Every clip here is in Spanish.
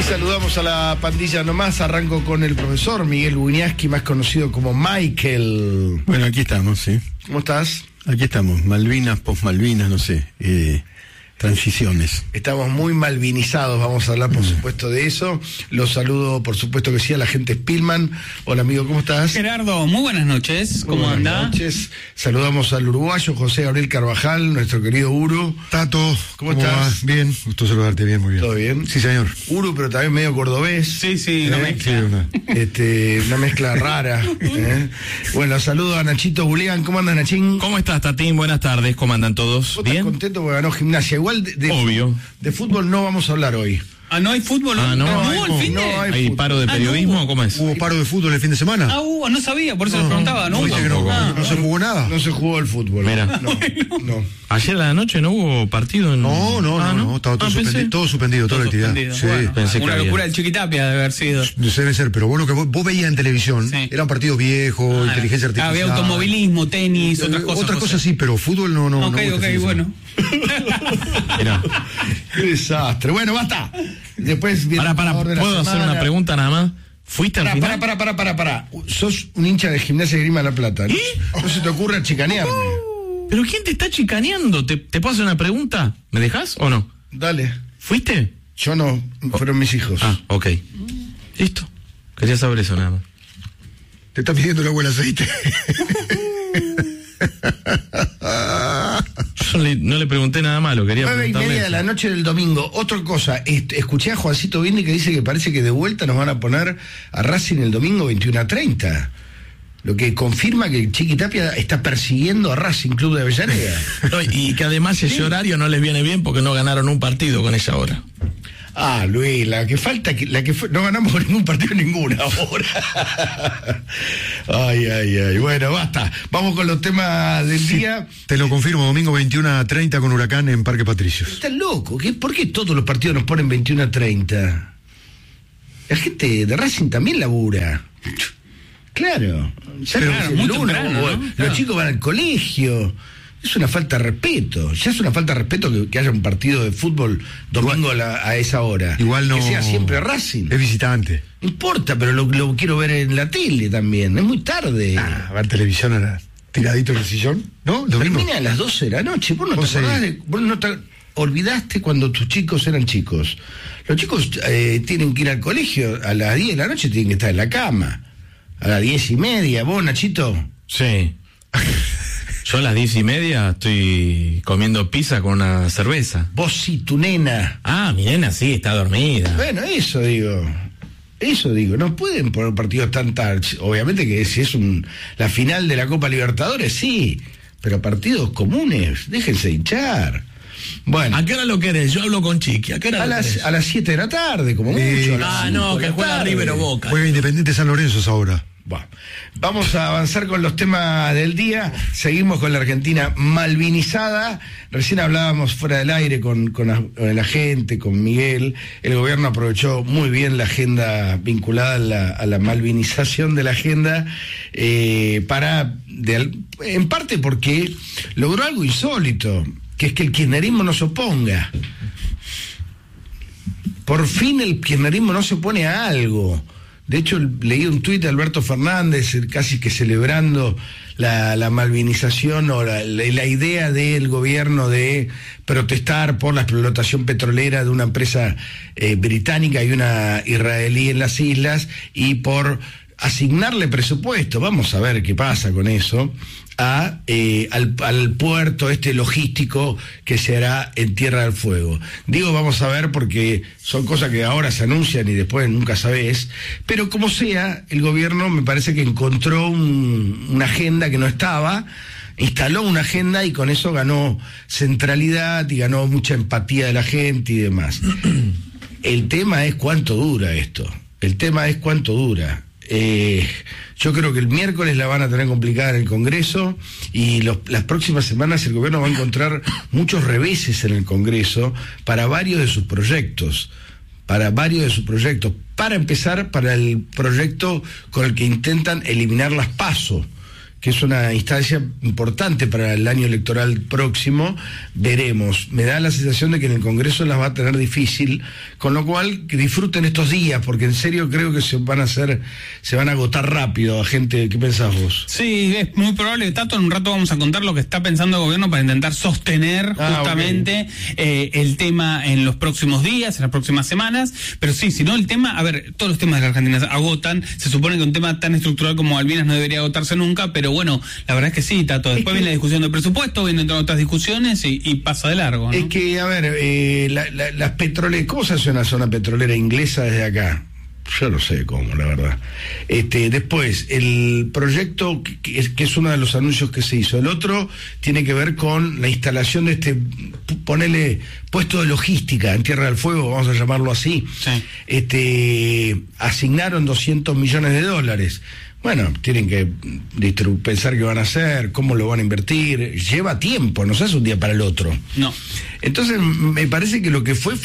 Saludamos a la pandilla nomás. Arranco con el profesor Miguel Wieniawski, más conocido como Michael. Bueno, aquí estamos, sí. ¿Cómo estás? Aquí estamos, Malvinas, post-Malvinas, no sé, transiciones. Estamos muy malvinizados, vamos a hablar por supuesto de eso. Los saludo por supuesto que sí a la gente Spillman. Hola amigo, ¿cómo estás? Gerardo, muy buenas noches, ¿cómo anda? Buenas noches, saludamos al uruguayo José Gabriel Carvajal, nuestro querido Uru. Tato, ¿cómo estás? Va? Bien, gusto saludarte, bien, muy bien. ¿Todo bien? Sí, señor. Uru, pero también medio cordobés. Sí, una mezcla. Una mezcla rara. Bueno, saludo a Nachito Julián. ¿Cómo anda, Nachín? ¿Cómo estás, Tatín? Buenas tardes, ¿cómo andan todos? ¿Vos ¿Bien? estás contento porque ganó Gimnasia? Igual Obvio. De fútbol no vamos a hablar hoy. ¿No hay fútbol? No. ¿No hubo el fin de? No hay ¿Hay fútbol. paro de periodismo no o cómo es? ¿Hubo paro de fútbol el fin de semana? No sabía, por eso les preguntaba. ¿No ¿Viste que no, hubo? no se jugó nada? No se jugó el fútbol. Mira. No. ¿Ayer a la noche no hubo partido? No, estaba todo suspendido, toda la actividad. Suspendido. Sí. Bueno, pensé que una había. locura el Chiquitapia de haber sido. Debe ser, pero bueno, que vos veías en televisión, Sí. eran partidos viejos, inteligencia artificial. Había automovilismo, tenis, otras cosas. Otras cosas sí, pero fútbol no. Ok, bueno. Mirá. Qué desastre. Bueno, basta. Después viene el Para, jugador de la ¿puedo hacer semana. una pregunta nada más? ¿Fuiste al final? Para. Sos un hincha de Gimnasia de Grima de La Plata. ¿No se te ocurre chicanearme? ¿Pero quién te está chicaneando? ¿Te puedo hacer una pregunta? ¿Me dejas o no? Dale. ¿Fuiste? Yo no, fueron mis hijos. Ok. Listo. Quería saber eso nada más. Te está pidiendo el agua el aceite. Yo no le pregunté nada malo, quería 9:30 preguntarle. de la noche del domingo. Otra cosa, escuché a Juancito Vini que dice que parece que de vuelta nos van a poner a Racing el domingo 21:30. Lo que confirma que el Chiquitapia está persiguiendo a Racing Club de Avellaneda. No, y que además ese horario no les viene bien porque no ganaron un partido con esa hora. Ah, Luis, no ganamos ningún partido ninguna ahora. Ay. Bueno, basta. Vamos con los temas del día. Te lo confirmo, domingo 21:30 con Huracán en Parque Patricios. Estás loco. ¿Por qué todos los partidos nos ponen 21:30? La gente de Racing también labura. Claro. Claro, muy temprano, ¿no? Los Claro. chicos van al colegio. Es una falta de respeto. Ya es una falta de respeto que haya un partido de fútbol domingo a esa hora. Igual no. Que sea siempre Racing. Es visitante. No importa, pero lo quiero ver en la tele también. Es muy tarde. A ver televisión ahora, tiradito en el sillón, ¿no? Domingo. Termina a las 12 de la noche. Vos no te olvidaste cuando tus chicos eran chicos. Los chicos tienen que ir al colegio a las 10 de la noche, tienen que estar en la cama. A las 10:30. ¿Vos, Nachito? Sí. Yo a las 10:30 estoy comiendo pizza con una cerveza. Vos sí, tu nena. Mi nena sí, está dormida. Bueno, eso digo, no pueden poner partidos tan tarde. Obviamente que si es la final de la Copa Libertadores, sí, pero partidos comunes, déjense hinchar. Bueno, ¿A qué hora lo querés? Yo hablo con Chiqui. ¿A qué hora a lo las querés? 7 de la tarde, como mucho. a las 5 de que la juega tarde. River o Boca. Juega Independiente San Lorenzo es ahora. Bueno, vamos a avanzar con los temas del día. Seguimos con la Argentina malvinizada. Recién hablábamos fuera del aire con la gente, con Miguel. El gobierno aprovechó muy bien la agenda vinculada a la malvinización de la agenda en parte porque logró algo insólito, que es que el kirchnerismo no se oponga. Por fin el kirchnerismo no se opone a algo. De hecho, leí un tuit de Alberto Fernández casi que celebrando la malvinización o la idea del gobierno de protestar por la explotación petrolera de una empresa británica y una israelí en las islas y por asignarle presupuesto, vamos a ver qué pasa con eso, al puerto logístico que se hará en Tierra del Fuego. Digo vamos a ver porque son cosas que ahora se anuncian y después nunca sabés, pero como sea, el gobierno me parece que encontró una agenda que no estaba, instaló una agenda y con eso ganó centralidad y ganó mucha empatía de la gente y demás. El tema es cuánto dura esto, yo creo que el miércoles la van a tener complicada en el Congreso y las próximas semanas el gobierno va a encontrar muchos reveses en el Congreso para varios de sus proyectos. Para empezar, para el proyecto con el que intentan eliminar las PASO, que es una instancia importante para el año electoral próximo, veremos. Me da la sensación de que en el Congreso las va a tener difícil, con lo cual que disfruten estos días, porque en serio creo que se van a agotar rápido a gente. ¿Qué pensás vos? Sí, es muy probable. Tato, en un rato vamos a contar lo que está pensando el gobierno para intentar sostener justamente el tema en los próximos días, en las próximas semanas, pero sí, si no el tema, a ver, todos los temas de la Argentina se agotan, se supone que un tema tan estructural como Malvinas no debería agotarse nunca, pero bueno, la verdad es que sí, Tato, después viene la discusión del presupuesto, vienen otras discusiones y pasa de largo, ¿no? Es que, a ver, las petroleras, ¿cómo se hace una zona petrolera inglesa desde acá? Yo no sé cómo, la verdad. Después, el proyecto, que es uno de los anuncios que se hizo. El otro tiene que ver con la instalación de ponele, puesto de logística en Tierra del Fuego, vamos a llamarlo así. Sí. Asignaron $200 millones. Bueno, tienen que pensar qué van a hacer, cómo lo van a invertir. Lleva tiempo, no se hace un día para el otro. No. Entonces, me parece que lo que fue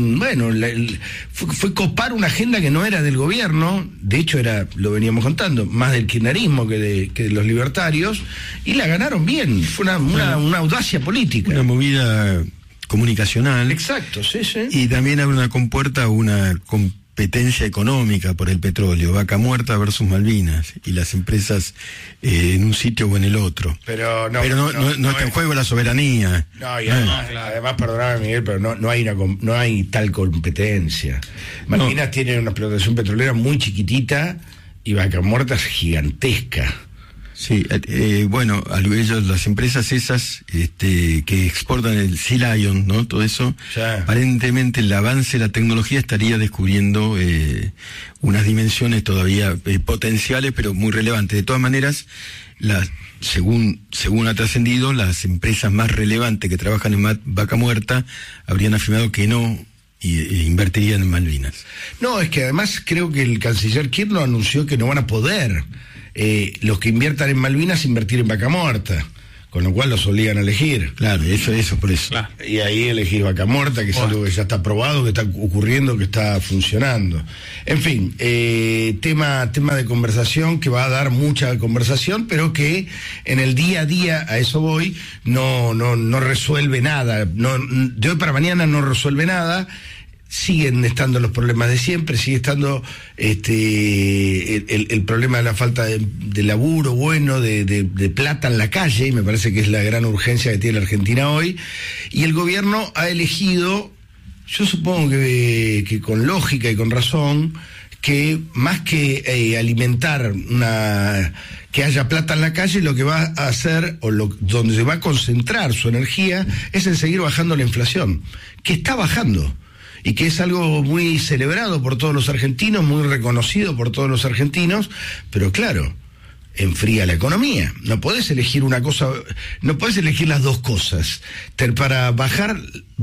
copar una agenda que no era del gobierno. De hecho, lo veníamos contando, más del kirchnerismo que de los libertarios. Y la ganaron bien. Fue una audacia política. Una movida comunicacional. Exacto, sí. Y también abre una compuerta a una competencia económica por el petróleo, Vaca Muerta versus Malvinas, y las empresas en un sitio o en el otro. Pero no está en juego la soberanía. No, y además, perdóname, Miguel, pero no hay tal competencia. Malvinas tiene una explotación petrolera muy chiquitita y Vaca Muerta es gigantesca. Sí, bueno, las empresas esas que exportan el Sea Lion, ¿no? Todo eso, aparentemente el avance de la tecnología estaría descubriendo unas dimensiones todavía potenciales, pero muy relevantes. De todas maneras, según ha trascendido, las empresas más relevantes que trabajan en Vaca Muerta habrían afirmado que no invertirían en Malvinas. No, es que además creo que el canciller Kirchner anunció que no van a poder los que inviertan en Malvinas invertir en Vaca Muerta, con lo cual los obligan a elegir. Claro, eso por eso. Claro. Y ahí elegís Vaca Muerta, que es algo que ya está probado, que está ocurriendo, que está funcionando. En fin, tema de conversación que va a dar mucha conversación, pero que en el día a día, a eso voy, no resuelve nada. De hoy para mañana no resuelve nada. Siguen estando los problemas de siempre, sigue estando el problema de la falta de laburo bueno, de plata en la calle, y me parece que es la gran urgencia que tiene la Argentina hoy, y el gobierno ha elegido, yo supongo que con lógica y con razón, que más que alimentar que haya plata en la calle, lo que va a hacer, donde se va a concentrar su energía, es en seguir bajando la inflación, que está bajando. Y que es algo muy celebrado por todos los argentinos, muy reconocido por todos los argentinos, pero claro, enfría la economía. No podés elegir una cosa, no podés elegir las dos cosas. Para bajar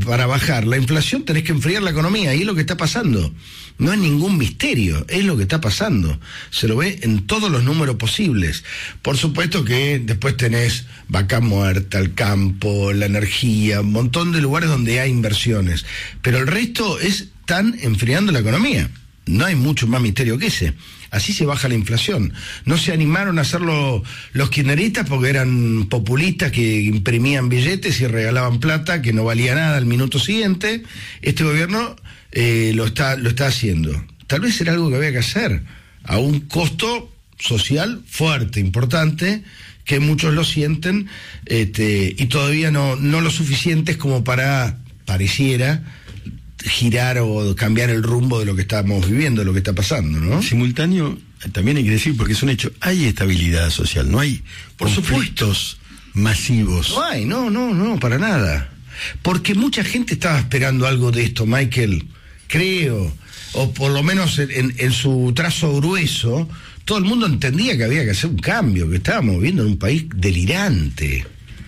la inflación tenés que enfriar la economía, y es lo que está pasando. No es ningún misterio, es lo que está pasando. Se lo ve en todos los números posibles. Por supuesto que después tenés Vaca Muerta, el campo, la energía, un montón de lugares donde hay inversiones. Pero el resto están enfriando la economía. No hay mucho más misterio que ese. Así se baja la inflación. No se animaron a hacerlo los kirchneristas porque eran populistas que imprimían billetes y regalaban plata que no valía nada al minuto siguiente. Este gobierno lo está haciendo. Tal vez era algo que había que hacer a un costo social fuerte, importante, que muchos lo sienten, y todavía no lo suficientes como para, pareciera, girar o cambiar el rumbo de lo que estamos viviendo, de lo que está pasando, ¿no? Simultáneo, también hay que decir, porque es un hecho, hay estabilidad social, no hay conflictos masivos. No hay, no, para nada. Porque mucha gente estaba esperando algo de esto, Michael, creo, o por lo menos en su trazo grueso, todo el mundo entendía que había que hacer un cambio, que estábamos viviendo en un país delirante.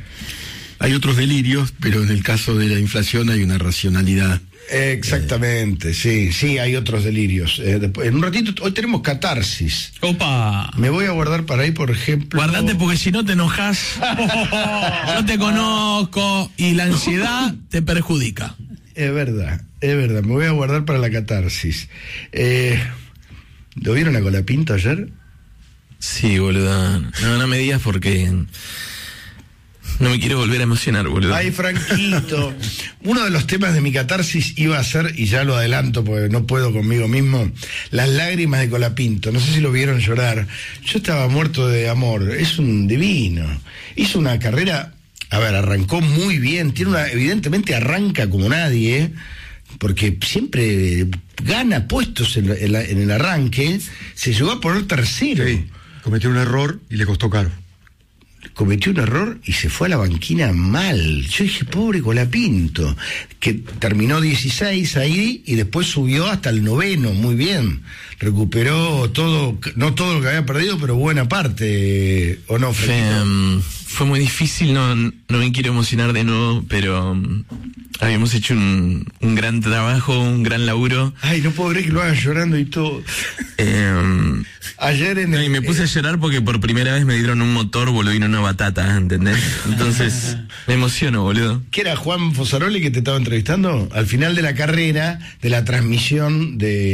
Hay otros delirios, pero en el caso de la inflación hay una racionalidad. Exactamente, sí, hay otros delirios. En un ratito, hoy tenemos catarsis. ¡Opa! Me voy a guardar para ahí, por ejemplo. Guardate, porque si no te enojas. No te conozco y la ansiedad te perjudica. Es verdad, me voy a guardar para la catarsis. ¿Lo vieron a Colapinto ayer? Sí, boludo. No me digas porque no me quiero volver a emocionar, boludo. Ay, Franquito. Uno de los temas de mi catarsis iba a ser, y ya lo adelanto porque no puedo conmigo mismo, las lágrimas de Colapinto. No sé si lo vieron llorar. Yo estaba muerto de amor. Es un divino. Hizo una carrera, a ver, arrancó muy bien. Evidentemente arranca como nadie, porque siempre gana puestos en el arranque. Se llegó a poner tercero. Sí, cometió un error y le costó caro. Cometió un error y se fue a la banquina mal. Yo dije, pobre Colapinto, que terminó 16 ahí y después subió hasta el 9º, muy bien. Recuperó todo, no todo lo que había perdido, pero buena parte, ¿o no, Franquito? Fue muy difícil, no me quiero emocionar de nuevo, pero habíamos hecho un gran trabajo, un gran laburo. Ay, no puedo creer que lo hagas llorando y todo. Ayer y me puse a llorar porque por primera vez me dieron un motor, boludo, y no una batata, ¿entendés? Entonces, me emociono, boludo. ¿Qué era Juan Fosaroli que te estaba entrevistando? Al final de la carrera, de la transmisión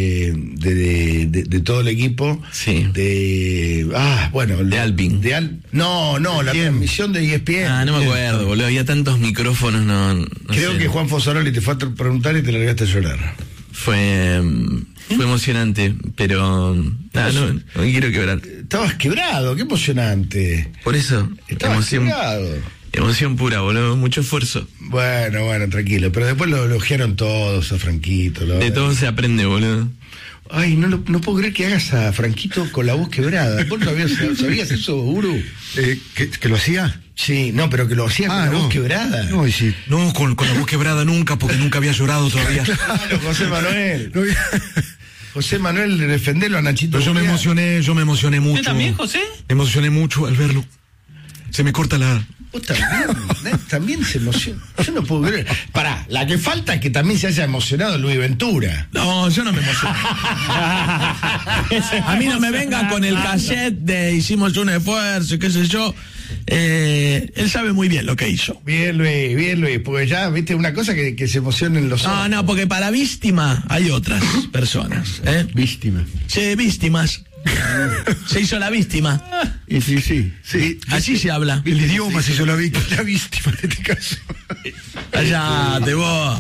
de todo el equipo. Sí. De Alpine. La transmisión de ESPN. No me acuerdo, boludo, había tantos micrófonos, no Creo sé. que Juan Fosaroli te fue a preguntar y te largaste a llorar. Fue emocionante, pero no quiero quebrar. Estabas quebrado, qué emocionante. Por eso, Estabas quebrado. Emoción pura, boludo, mucho esfuerzo. Bueno, tranquilo, pero después lo elogiaron todos a Franquito. De todo se aprende, boludo. Ay, no puedo creer que hagas a Franquito con la voz quebrada. ¿Vos sabías eso, Uru? ¿Que lo hacía? Sí, no, pero que lo hacía con la voz quebrada. No, sí. No, con la voz quebrada nunca, porque nunca había llorado todavía. Claro, José Manuel. José Manuel, defendelo a Nachito. Pero yo me emocioné mucho. ¿Usted también, José? Me emocioné mucho al verlo. Se me corta la... Vos también se emociona. Yo no puedo creer. Pará, la que falta es que también se haya emocionado Luis Ventura. No, yo no me emociono. A mí no me vengan con el cassette de hicimos un esfuerzo, qué sé yo. Él sabe muy bien lo que hizo. Bien, Luis, porque ya, viste, una cosa que se emocionen los otros. No, porque para víctima hay otras personas. Víctima. Sí, víctimas. Se hizo la víctima. Y sí. Así se habla. El idioma se hizo la víctima en este caso. Cállate vos.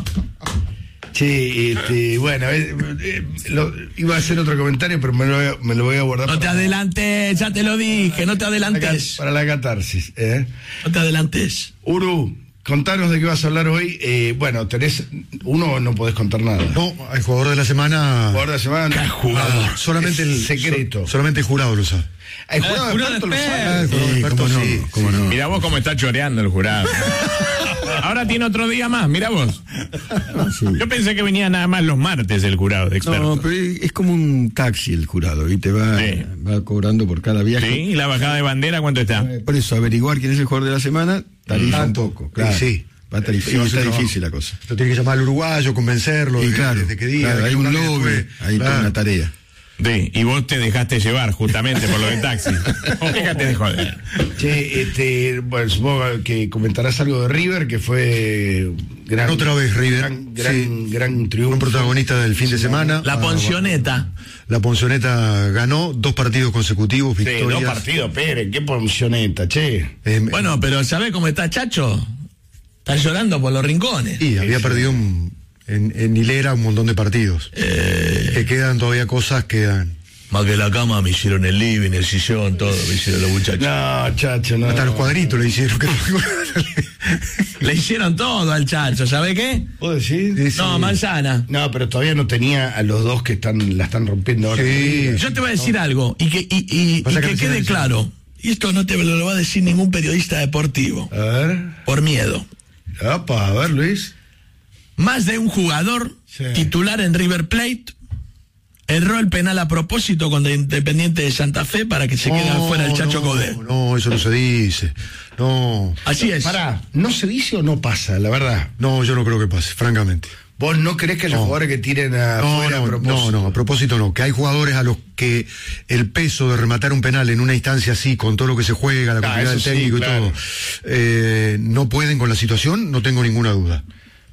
Sí, bueno, iba a hacer otro comentario, pero me lo voy a guardar. No te adelantes, ya te lo dije, no te adelantes. Para la catarsis, No te adelantes. Uru, contanos de qué vas a hablar hoy. No podés contar nada. No, el jugador de la semana. Jugador de la semana. ¿Qué jugador? Solamente el secreto. Solamente el jurado lo sabe. El jurado experto lo sabe. ¿Cómo no? Mirá vos cómo está choreando el jurado. Ahora tiene otro día más, mirá vos. Sí. Yo pensé que venía nada más los martes el jurado de expertos. No, pero es como un taxi el jurado y te va cobrando por cada viaje. Sí, y la bajada de bandera, ¿cuánto está? Por eso, averiguar quién es el jugador de la semana, tarifa un poco. Claro. Sí. Va a está difícil la cosa. Lo tiene que llamar al uruguayo, convencerlo. Y claro, de qué día. claro, hay un lobby, hay toda una tarea. Sí, y vos te dejaste llevar justamente por lo de taxi. Déjate de joder. Che, supongo que comentarás algo de River, que fue gran, otra vez River, gran triunfo. Un protagonista del fin de semana. La Poncioneta. La Poncioneta ganó 2 partidos consecutivos, victorias. 2 partidos, Pérez, qué Poncioneta, che. Bueno, pero ¿sabés cómo está Chacho? Está llorando por los rincones. Y había perdido en hilera un montón de partidos. Que quedan todavía cosas, Más que la cama me hicieron el living, el sillón, todo, me hicieron los muchachos. No, Chacho, no. Hasta los cuadritos le hicieron. Le hicieron todo al Chacho, ¿sabe qué? ¿Puedo decir? Sí. No, manzana. No, pero todavía no tenía a los dos que la están rompiendo ahora. Sí. Yo te voy a decir algo, y que quede claro. Y esto no te lo va a decir ningún periodista deportivo. A ver. Por miedo. A ver, Luis. Más de un jugador titular en River Plate erró el penal a propósito contra Independiente de Santa Fe para que se quede afuera el Chacho Codé. No, eso no se dice. No. Así es. Pará, ¿no se dice o no pasa, la verdad? No, yo no creo que pase, francamente. ¿Vos no creés que haya jugadores que tiren afuera a propósito? No, a propósito no. Que hay jugadores a los que el peso de rematar un penal en una instancia así, con todo lo que se juega, la calidad del técnico y todo, no pueden con la situación, no tengo ninguna duda.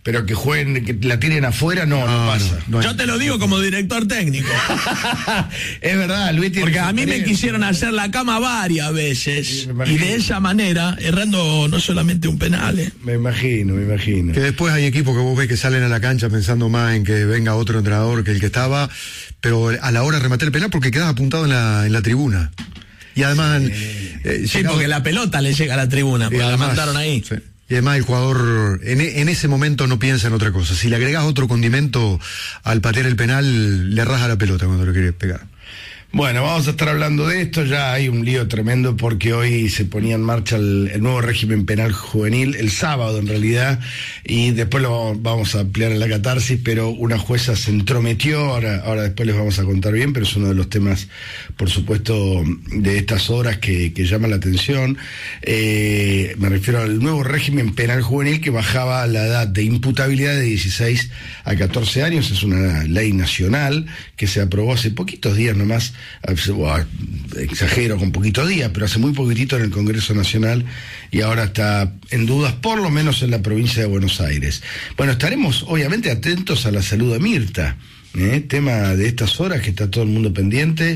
pero que jueguen, que la tiren afuera, no pasa. Yo te lo digo como director técnico. Es verdad, Luis tiene. Porque a mí me quisieron hacer la cama varias veces. Sí, y de esa manera, errando no solamente un penal. Me imagino. Que después hay equipos que vos ves que salen a la cancha pensando más en que venga otro entrenador que el que estaba, pero a la hora de rematar el penal porque quedas apuntado en la tribuna. Y además... Sí, porque la pelota le llega a la tribuna, porque la mandaron ahí. Sí. Y además el jugador en ese momento no piensa en otra cosa. Si le agregás otro condimento al patear el penal, le raja la pelota cuando lo quiere pegar. Bueno, vamos a estar hablando de esto. Ya hay un lío tremendo porque hoy se ponía en marcha el nuevo régimen penal juvenil, el sábado en realidad, y después lo vamos a ampliar en la catarsis, pero una jueza se entrometió, ahora después les vamos a contar bien, pero es uno de los temas, por supuesto, de estas horas que llama la atención. Me refiero al nuevo régimen penal juvenil que bajaba la edad de imputabilidad de 16 a 14 años. Es una ley nacional que se aprobó hace poquitos días nomás. Exagero con poquitos días, pero hace muy poquitito en el Congreso Nacional y ahora está en dudas, por lo menos en la provincia de Buenos Aires. Bueno, estaremos obviamente atentos a la salud de Mirta, tema de estas horas que está todo el mundo pendiente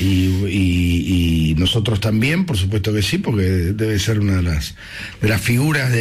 y nosotros también, por supuesto que sí, porque debe ser una de las figuras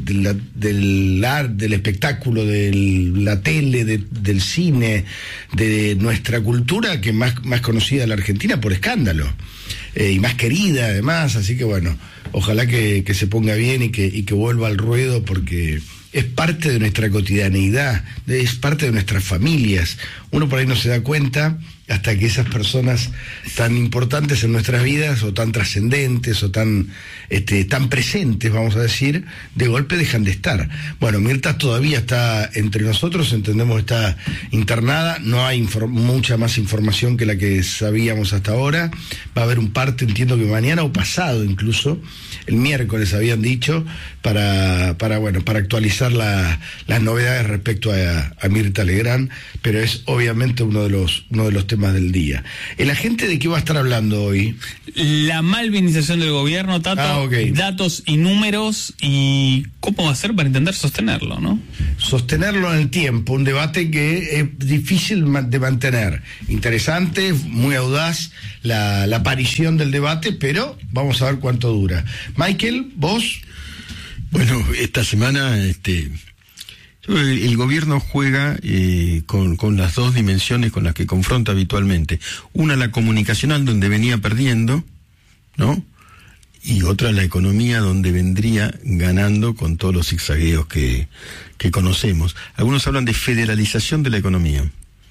del espectáculo, de la tele, del cine, de nuestra cultura, que más conocida en la Argentina por escándalo, y más querida además, así que bueno, ojalá que se ponga bien y que vuelva al ruedo, porque es parte de nuestra cotidianeidad, es parte de nuestras familias. Uno por ahí no se da cuenta hasta que esas personas tan importantes en nuestras vidas, o tan trascendentes, o tan presentes, vamos a decir, de golpe dejan de estar. Bueno, Mirta todavía está entre nosotros, entendemos que está internada, no hay mucha más información que la que sabíamos hasta ahora. Va a haber un parte, entiendo que mañana o pasado incluso, el miércoles habían dicho, para actualizar las novedades respecto a Mirta Legrand, pero es obviamente uno de los temas del día. ¿El agente de qué va a estar hablando hoy? La malvinización del gobierno, Tato, okay. Datos y números, y cómo va a ser para intentar sostenerlo, ¿no? Sostenerlo en el tiempo, un debate que es difícil de mantener. Interesante, muy audaz la aparición del debate, pero vamos a ver cuánto dura. Michael, ¿vos? Bueno, esta semana el gobierno juega con las dos dimensiones con las que confronta habitualmente. Una, la comunicacional, donde venía perdiendo, ¿no? Y otra, la economía, donde vendría ganando con todos los zigzagueos que conocemos. Algunos hablan de federalización de la economía.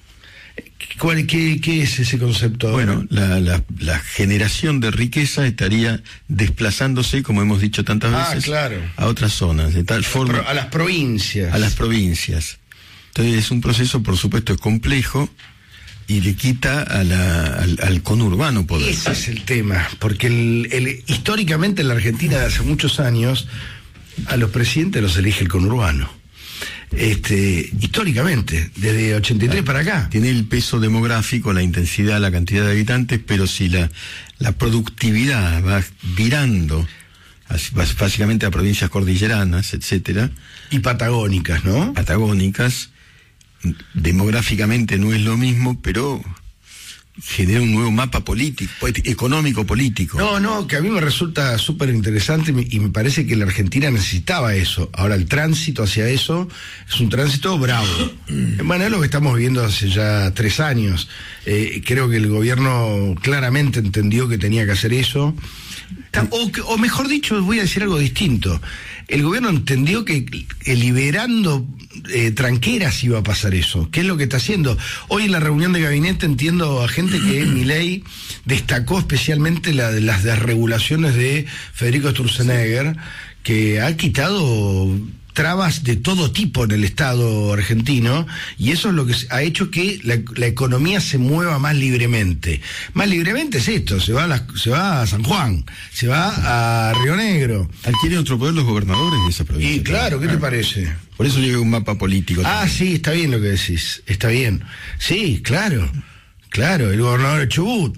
¿Qué es ese concepto? Bueno, la generación de riqueza estaría desplazándose, como hemos dicho tantas veces, claro, a otras zonas, de tal forma... A las provincias. A las provincias. Entonces es un proceso, por supuesto, complejo, y le quita al conurbano poder. Ese es el tema, porque históricamente en la Argentina de hace muchos años, a los presidentes los elige el conurbano. Históricamente, desde 83 para acá. Tiene el peso demográfico, la intensidad, la cantidad de habitantes, pero si la productividad va virando básicamente a provincias cordilleranas, etcétera, y patagónicas, ¿no? Patagónicas, demográficamente no es lo mismo, pero genera un nuevo mapa político, económico político. No, que a mí me resulta súper interesante y me parece que la Argentina necesitaba eso. Ahora el tránsito hacia eso es un tránsito bravo. Bueno, es lo que estamos viviendo hace ya 3 años. Creo que el gobierno claramente entendió que tenía que hacer eso. O mejor dicho, voy a decir algo distinto. El gobierno entendió que liberando tranqueras iba a pasar eso. ¿Qué es lo que está haciendo? Hoy en la reunión de gabinete entiendo a gente que Milei destacó especialmente las desregulaciones de Federico Sturzenegger, que ha quitado trabas de todo tipo en el Estado argentino, y eso es lo que ha hecho que la economía se mueva más libremente. Más libremente es esto, se va a San Juan, se va a Río Negro. Adquieren otro poder los gobernadores de esa provincia. Y claro, ¿qué te parece? Por eso llega un mapa político. También. Sí, está bien lo que decís, está bien. Sí, claro, el gobernador de Chubut.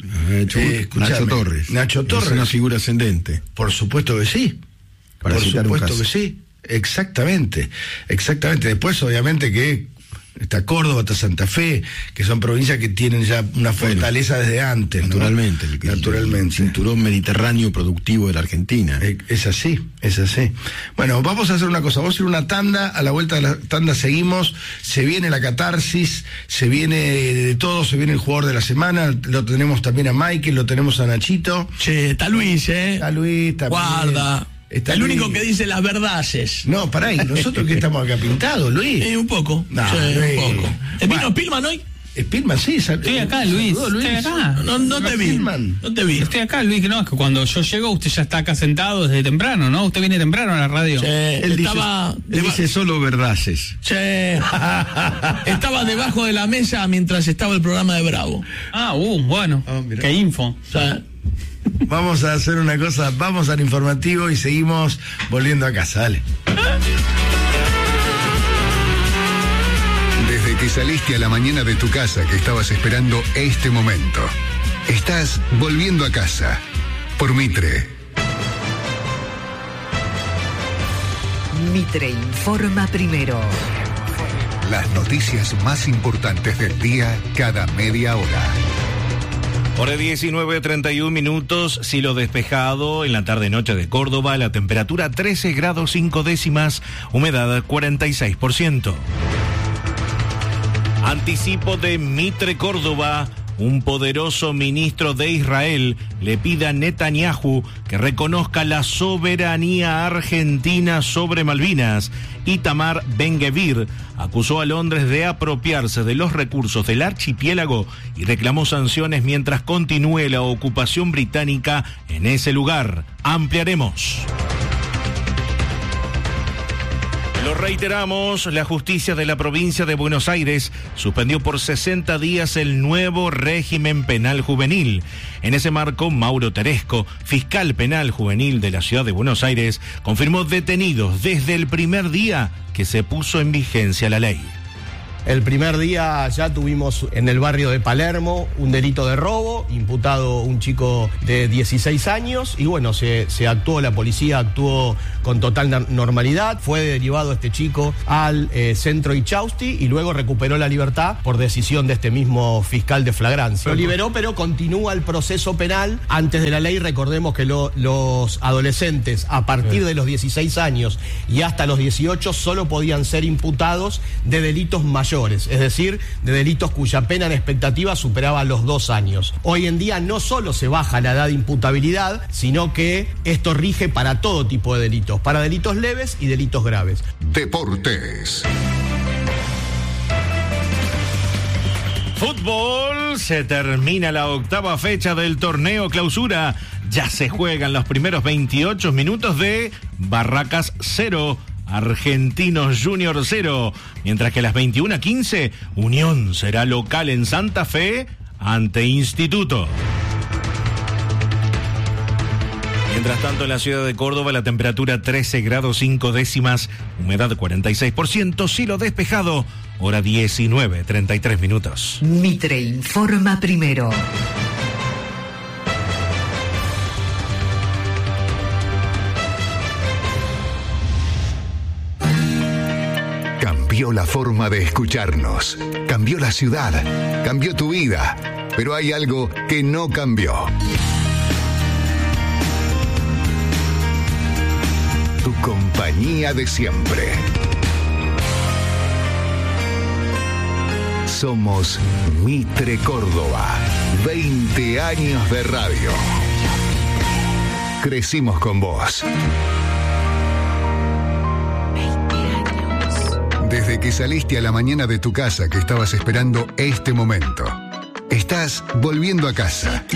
Nacho Torres. Es una figura ascendente. Por supuesto que sí. Por supuesto que sí. Exactamente. Después, obviamente, que está Córdoba, está Santa Fe, que son provincias que tienen ya una fortaleza desde antes. Naturalmente, ¿no? Naturalmente. El cinturón mediterráneo productivo de la Argentina. Es así. Bueno, vamos a hacer una cosa, vamos a ir a una tanda, a la vuelta de la tanda seguimos, se viene la catarsis, se viene de todo, se viene el jugador de la semana, lo tenemos también a Michael, lo tenemos a Nachito. Che, está Luis, Está Luis, también. Guarda. Está el Luis. único que dice las verdades. No, pará, ¿y nosotros que estamos acá pintados, Luis? Un poco. No, sí, Luis. Un poco. ¿Vino Spillman hoy? Spillman, sí. Estoy acá, Luis. Estoy acá. No te vi. No te vi. Estoy acá, Luis, que no, es que cuando yo llego usted ya está acá sentado desde temprano, ¿no? Usted viene temprano a la radio. Él dice solo verdades. Estaba debajo de la mesa mientras estaba el programa de Bravo. Bueno. Qué info. Vamos a hacer una cosa, vamos al informativo y seguimos volviendo a casa, dale. Desde que saliste a la mañana de tu casa que estabas esperando este momento, estás volviendo a casa por Mitre. Mitre informa primero. Las noticias más importantes del día cada media hora. Hora 19:31 minutos, cielo despejado en la tarde-noche de Córdoba, la temperatura 13 grados 5 décimas, humedad 46%. Anticipo de Mitre Córdoba. Un poderoso ministro de Israel le pide a Netanyahu que reconozca la soberanía argentina sobre Malvinas. Itamar Ben-Gvir acusó a Londres de apropiarse de los recursos del archipiélago y reclamó sanciones mientras continúe la ocupación británica en ese lugar. Ampliaremos. Lo reiteramos, la justicia de la provincia de Buenos Aires suspendió por 60 días el nuevo régimen penal juvenil. En ese marco, Mauro Teresco, fiscal penal juvenil de la ciudad de Buenos Aires, confirmó detenidos desde el primer día que se puso en vigencia la ley. El primer día ya tuvimos en el barrio de Palermo un delito de robo, imputado un chico de 16 años y bueno, la policía actuó con total normalidad, fue derivado este chico al centro Ichausti y luego recuperó la libertad por decisión de este mismo fiscal de flagrancia. Lo liberó, pero continúa el proceso penal. Antes de la ley, recordemos que los adolescentes a partir de los 16 años y hasta los 18 solo podían ser imputados de delitos mayores. Es decir, de delitos cuya pena en expectativa superaba los 2 años. Hoy en día no solo se baja la edad de imputabilidad, sino que esto rige para todo tipo de delitos, para delitos leves y delitos graves. Deportes. Fútbol, se termina la 8ª fecha del torneo Clausura. Ya se juegan los primeros 28 minutos de Barracas 0. Argentinos Junior 0, mientras que a las 21:15 Unión será local en Santa Fe ante Instituto. Mientras tanto, en la ciudad de Córdoba la temperatura 13 grados 5 décimas, humedad 46%, cielo despejado, hora 19:33 minutos. Mitre informa primero. Cambió la forma de escucharnos, cambió la ciudad, cambió tu vida, pero hay algo que no cambió. Tu compañía de siempre. Somos Mitre Córdoba, 20 años de radio. Crecimos con vos. Desde que saliste a la mañana de tu casa que estabas esperando este momento, estás volviendo a casa